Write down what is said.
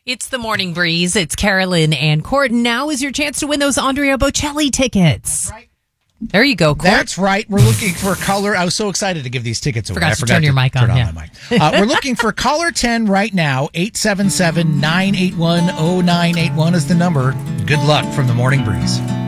It's the Morning Breeze. It's Carolyn and Court. Now is your chance to win those Andrea Bocelli tickets. That's right. There you go, Court. That's right. We're looking for caller. I was so excited to give these tickets away. I forgot to turn your mic on. My mic. We're looking for caller 10 right now. 877-981-0981 is the number. Good luck from the Morning Breeze.